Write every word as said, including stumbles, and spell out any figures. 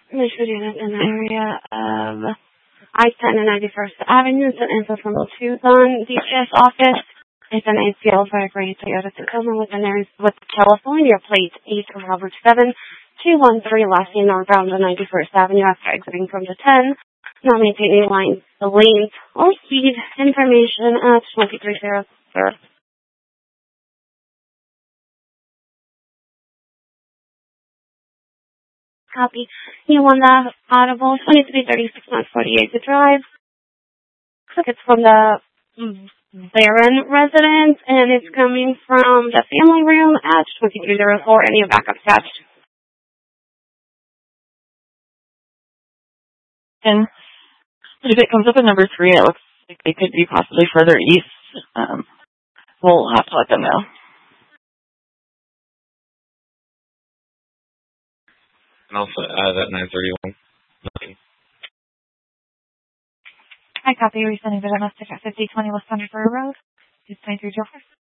The shooting is in the area of I ten and ninety-first Avenue. It's an info from the Tucson D C S office. It's an A C L for a gray Toyota Tacoma with an area with California plate eight Robert seven two one three, last seen northbound on ninety-first Avenue after exiting from the ten. Not maintaining lines, the lanes or speed information at twenty-three zero, sir. Copy. You want the audible twenty-three thirty-six forty-eight to drive. Looks like it's from the Barron residence, and it's coming from the family room at twenty-three oh four. Any backup attached? And if it comes up at number three, it looks like they could be possibly further east. Um, we'll have to let them know. And also add that nine thirty-one. Nothing. I copy. Resending the domestic at fifty twenty West Thunderbird Road. Please twenty-three Joker.